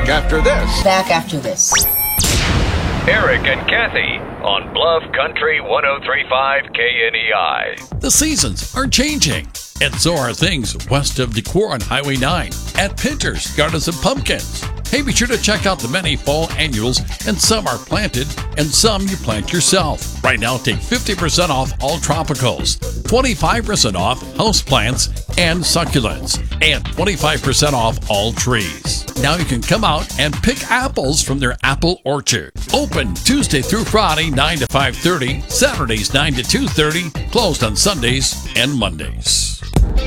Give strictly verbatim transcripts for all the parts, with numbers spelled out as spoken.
back after this. Back after this. Eric and Kathy on Bluff Country one oh three point five K N E I. The seasons are changing, and so are things west of Decorah on Highway nine at Pinter's Gardens and Pumpkins. Hey, be sure to check out the many fall annuals, and some are planted, and some you plant yourself. Right now, take fifty percent off all tropicals, twenty-five percent off houseplants and succulents, and twenty-five percent off all trees. Now you can come out and pick apples from their apple orchard. Open Tuesday through Friday, nine to five thirty, Saturdays, nine to two thirty, closed on Sundays and Mondays.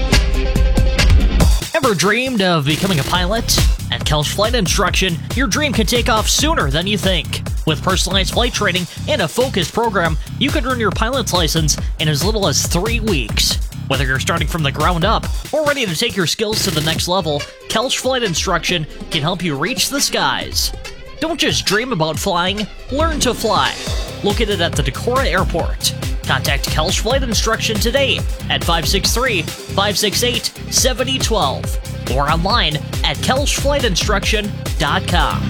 Ever dreamed of becoming a pilot? At Kelch Flight Instruction, your dream can take off sooner than you think. With personalized flight training and a focused program, you can earn your pilot's license in as little as three weeks. Whether you're starting from the ground up or ready to take your skills to the next level, Kelch Flight Instruction can help you reach the skies. Don't just dream about flying, learn to fly. Located at the Decorah Airport. Contact Kelch Flight Instruction today at five six three, five six eight, seven zero one two or online at kelch flight instruction dot com.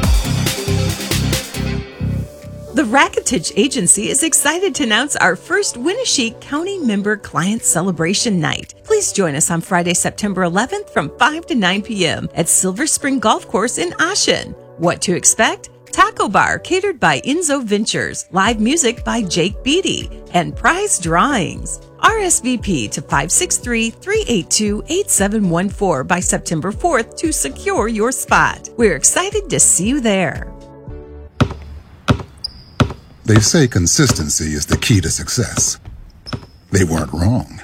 The Rakitic Agency is excited to announce our first Winneshiek County Member Client Celebration Night. Please join us on Friday, September eleventh from five to nine p.m. at Silver Spring Golf Course in Ashen. What to expect? Taco bar catered by Enzo Ventures, live music by Jake Beatty, and prize drawings. R S V P to five six three, three eight two, eight seven one four by September fourth to secure your spot. We're excited to see you there. They say consistency is the key to success. They weren't wrong.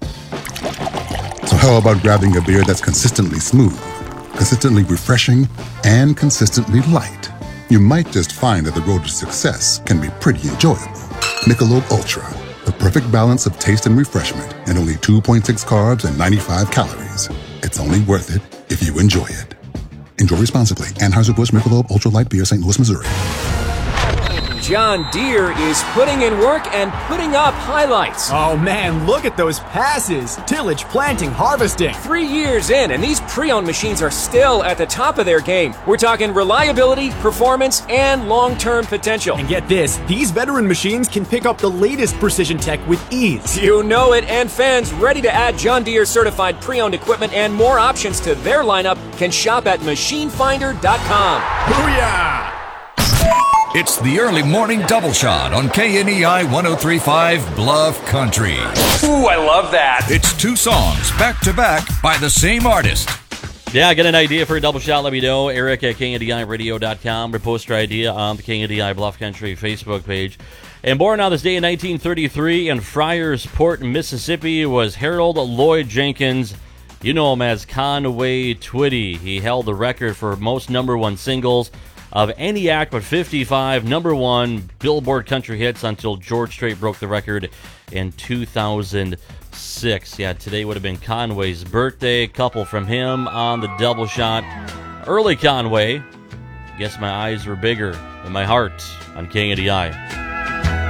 So how about grabbing a beer that's consistently smooth, consistently refreshing, and consistently light? You might just find that the road to success can be pretty enjoyable. Michelob Ultra, the perfect balance of taste and refreshment, and only two point six carbs and ninety-five calories. It's only worth it if you enjoy it. Enjoy responsibly. Anheuser-Busch Michelob Ultra Light Beer, Saint Louis, Missouri. John Deere is putting in work and putting up highlights. Oh man, look at those passes. Tillage, planting, harvesting. Three years in, and these pre-owned machines are still at the top of their game. We're talking reliability, performance, and long-term potential. And get this, these veteran machines can pick up the latest precision tech with ease. You know it, and fans ready to add John Deere certified pre-owned equipment and more options to their lineup can shop at machine finder dot com. Booyah! It's the early morning double shot on K N E I one oh three point five Bluff Country. Ooh, I love that. It's two songs back to back by the same artist. Yeah, get an idea for a double shot, let me know. Eric at K N D I radio dot com or post your idea on the K N D I Bluff Country Facebook page. And born on this day in nineteen thirty-three in Friarsport, Mississippi, was Harold Lloyd Jenkins. You know him as Conway Twitty. He held the record for most number one singles of any act but fifty-five number one Billboard country hits until George Strait broke the record in two thousand six. Yeah, today would have been Conway's birthday. Couple from him on the double shot. Early Conway. Guess my eyes were bigger than my heart on K N D I.